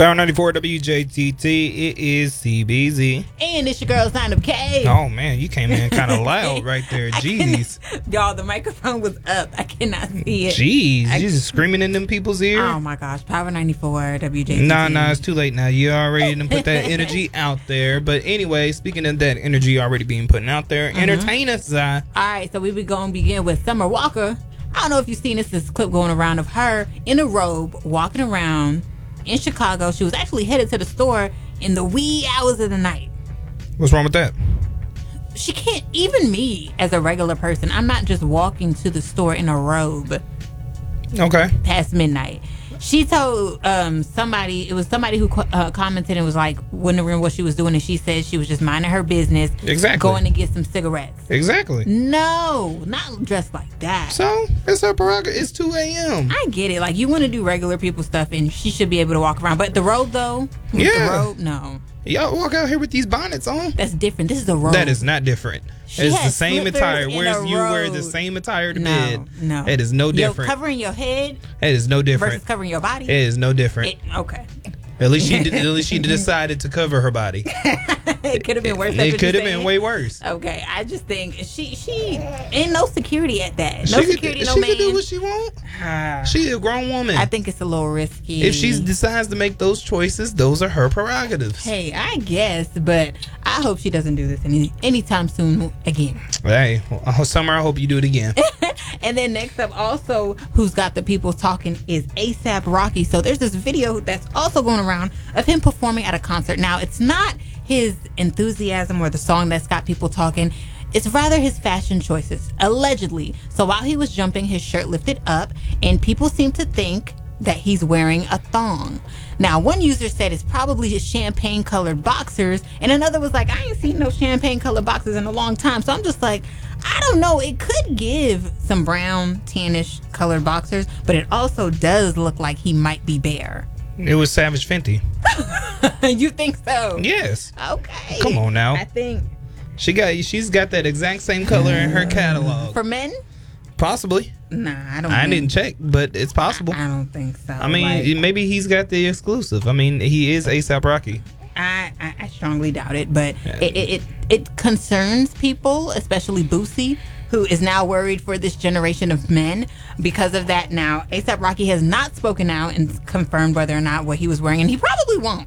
Power 94 WJTT. It is CBZ. And it's your girl, Sign Up K. Oh, man, you came in kind of loud right there. Jeez. Y'all, the microphone was up. I cannot see it. Jeez. You just screaming in them people's ear? Oh, my gosh. Power 94 WJTT. Nah, it's too late now. You already done put that energy out there. But anyway, speaking of that energy already being put out there, entertain us, Zai. All right, so we're going to begin with Summer Walker. I don't know if you've seen this clip going around of her in a robe walking around in Chicago. She was actually headed to the store in the wee hours of the night. What's wrong with that? She can't, even me as a regular person, I'm not just walking to the store in a robe. Okay. Past midnight. She told somebody who commented and was like, wondering what she was doing, and she said she was just minding her business. Exactly. Going to get some cigarettes. Exactly. No, not dressed like that. So, it's her prerogative. It's 2 a.m. I get it. Like, you want to do regular people stuff, and she should be able to walk around. But the robe, though? Yeah. The robe? No. Y'all walk out here with these bonnets on? That's different. This is a robe. That is not different. It's the same attire. Whereas you wear the same attire to bed. No. It is no different. Covering your head. It is no different. Versus covering your body. It is no different. Okay. At least she decided to cover her body. It could have been worse. It could have been way worse. Okay, I just think she ain't no security at that. No security, no man. She can do what she want. She's a grown woman. I think it's a little risky. If she decides to make those choices, those are her prerogatives. Hey, I guess, but I hope she doesn't do this anytime soon again. Hey, Summer, I hope you do it again. And then next up, also, who's got the people talking is A$AP Rocky. So there's this video that's also going around of him performing at a concert. Now, it's not his enthusiasm or the song that's got people talking. It's rather his fashion choices, allegedly. So while he was jumping, his shirt lifted up, and people seem to think that he's wearing a thong. Now, one user said it's probably his champagne-colored boxers, and another was like, I ain't seen no champagne-colored boxers in a long time. So I'm just like, I don't know. It could give some brown, tannish colored boxers, but it also does look like he might be bare. It was Savage Fenty. You think so? Yes. Okay. Come on now. I think she's got that exact same color in her catalog. For men? Possibly. Nah, I didn't check, but it's possible. I don't think so. I mean, maybe he's got the exclusive. I mean, he is A$AP Rocky. I strongly doubt it, but it concerns people, especially Boosie, who is now worried for this generation of men because of that. Now, A$AP Rocky has not spoken out and confirmed whether or not what he was wearing, and he probably won't.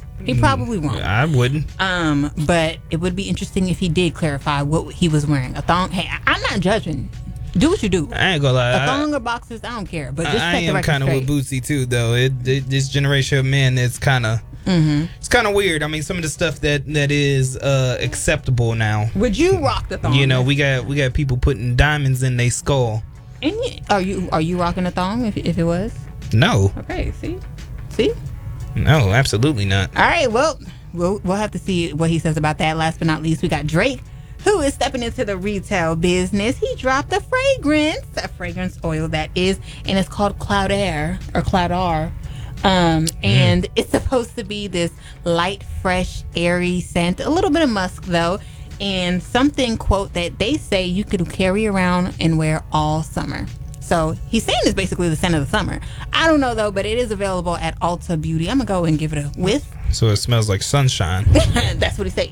I wouldn't. But it would be interesting if he did clarify what he was wearing. A thong. Hey, I'm not judging. Do what you do. I ain't gonna lie. A thong or boxers, I don't care. But just I am kind of with Boosie too, though. This generation of men, it's kind of it's kind of weird. I mean, some of the stuff that is acceptable now. Would you rock the thong? You know, we got people putting diamonds in their skull. And are you rocking a thong? If it was? No. Okay. See. No, absolutely not. All right. Well, we'll have to see what he says about that. Last but not least, we got Drake, who is stepping into the retail business. He dropped a fragrance oil that is, and it's called Cloud Air or Cloud R. And it's supposed to be this light, fresh, airy scent, a little bit of musk though, and something, quote, that they say you could carry around and wear all summer. So he's saying it's basically the scent of the summer. I don't know though, but it is available at Ulta Beauty. I'm gonna go and give it a whiff. So it smells like sunshine. That's what he said.